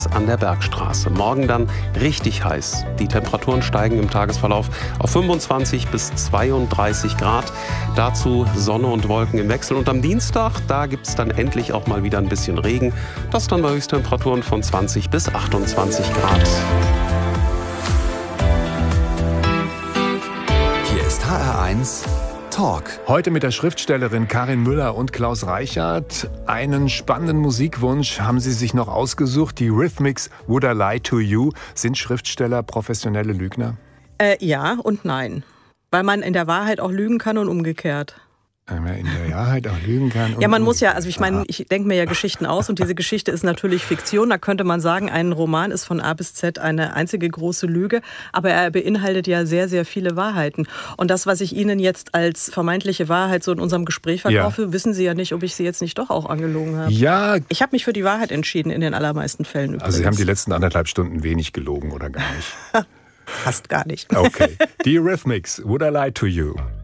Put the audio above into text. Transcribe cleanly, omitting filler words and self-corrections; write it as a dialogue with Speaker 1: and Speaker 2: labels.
Speaker 1: an der Bergstraße. Morgen dann richtig heiß. Die Temperaturen steigen im Tagesverlauf auf 25 bis 32 Grad. Dazu Sonne und Wolken im Wechsel. Und am Dienstag, da gibt es dann endlich auch mal wieder ein bisschen Regen. Das dann bei Höchsttemperaturen von 20 bis 28 Grad.
Speaker 2: Hier ist HR1 Talk.
Speaker 3: Heute mit der Schriftstellerin Karin Müller und Klaus Reichert. Einen spannenden Musikwunsch haben sie sich noch ausgesucht. Die Rhythmics Would I Lie to You. Sind Schriftsteller professionelle Lügner?
Speaker 4: Ja und nein. Weil man in der Wahrheit auch lügen kann und umgekehrt.
Speaker 3: Wenn man in der Wahrheit auch lügen kann.
Speaker 4: Ja, man muss ja, also ich meine, ich denke mir ja Geschichten aus und diese Geschichte ist natürlich Fiktion. Da könnte man sagen, ein Roman ist von A bis Z eine einzige große Lüge, aber er beinhaltet ja sehr, sehr viele Wahrheiten. Und das, was ich Ihnen jetzt als vermeintliche Wahrheit so in unserem Gespräch verkaufe, wissen Sie ja nicht, ob ich Sie jetzt nicht doch auch angelogen habe.
Speaker 3: Ja.
Speaker 4: Ich habe mich für die Wahrheit entschieden in den allermeisten Fällen übrigens.
Speaker 3: Also Sie haben die letzten 1,5 Stunden wenig gelogen oder gar nicht?
Speaker 4: Fast gar nicht.
Speaker 3: Okay. Die Rhythmics Would I Lie to You.